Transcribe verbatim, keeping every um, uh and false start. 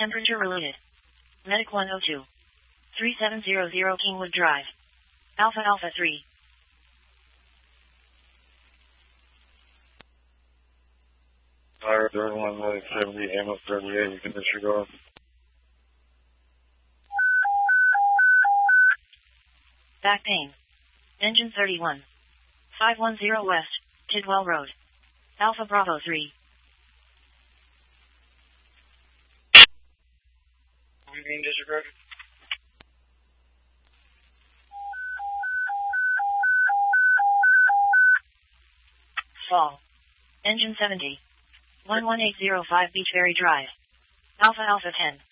Temperature related. Medic one oh two. three seven zero zero Kingwood Drive. Alpha Alpha three. Fire thirty-one, Medic seventy, Amos thirty-eight, you can disregard. Back pain. Engine thirty-one. five one zero West, Tidwell Road. Alpha Bravo three. What do you mean disregarded? Fall. Engine seventy. one one eight zero five Beachberry Drive. Alpha Alpha ten.